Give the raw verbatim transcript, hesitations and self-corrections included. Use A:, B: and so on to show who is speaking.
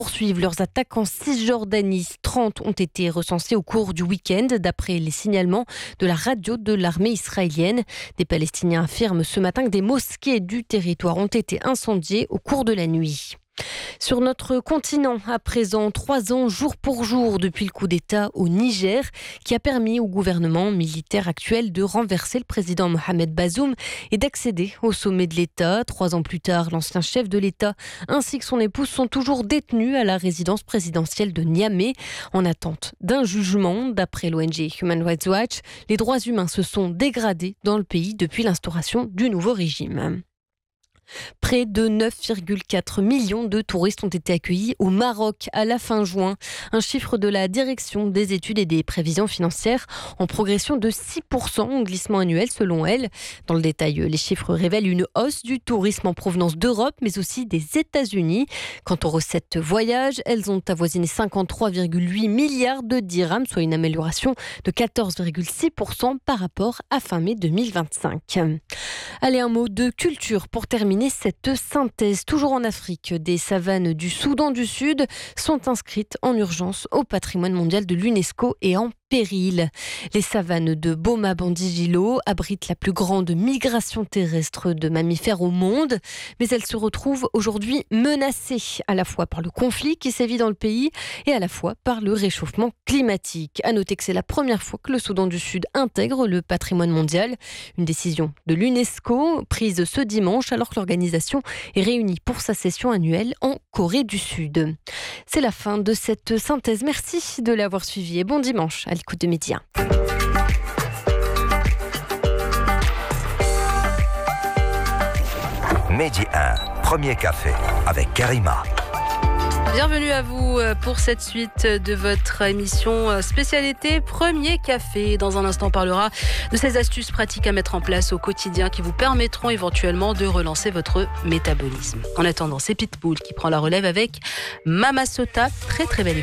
A: poursuivent leurs attaques en Cisjordanie. trente ont été recensés au cours du week-end, d'après les signalements de la radio de l'armée israélienne. Des Palestiniens affirment ce matin que des mosquées du territoire ont été incendiées au cours de la nuit. Sur notre continent, à présent, trois ans jour pour jour depuis le coup d'État au Niger, qui a permis au gouvernement militaire actuel de renverser le président Mohamed Bazoum et d'accéder au sommet de l'État. Trois ans plus tard, l'ancien chef de l'État ainsi que son épouse sont toujours détenus à la résidence présidentielle de Niamey en attente d'un jugement. D'après l'O N G Human Rights Watch, les droits humains se sont dégradés dans le pays depuis l'instauration du nouveau régime. Près de neuf virgule quatre millions de touristes ont été accueillis au Maroc à la fin juin. Un chiffre de la Direction des études et des prévisions financières en progression de six pour cent en glissement annuel selon elle. Dans le détail, les chiffres révèlent une hausse du tourisme en provenance d'Europe mais aussi des États-Unis. Quant aux recettes voyage, elles ont avoisiné cinquante-trois virgule huit milliards de dirhams, soit une amélioration de quatorze virgule six pour cent par rapport à fin mai deux mille vingt-cinq. Allez, un mot de culture pour terminer cette synthèse. Toujours en Afrique, des savanes du Soudan du Sud sont inscrites en urgence au patrimoine mondial de l'UNESCO et en péril. Les savanes de Boma-Bandjilo abritent la plus grande migration terrestre de mammifères au monde, mais elles se retrouvent aujourd'hui menacées à la fois par le conflit qui sévit dans le pays et à la fois par le réchauffement climatique. À noter que c'est la première fois que le Soudan du Sud intègre le patrimoine mondial, une décision de l'UNESCO prise ce dimanche alors que l'organisation est réunie pour sa session annuelle en Corée du Sud. C'est la fin de cette synthèse. Merci de l'avoir suivi et bon dimanche à l'écoute de Média.
B: Midi un, premier café avec Karima.
C: Bienvenue à vous pour cette suite de votre émission spécialité Premier Café. Dans un instant, on parlera de ces astuces pratiques à mettre en place au quotidien qui vous permettront éventuellement de relancer votre métabolisme. En attendant, c'est Pitbull qui prend la relève avec Mama Sota. Très très belle écoute.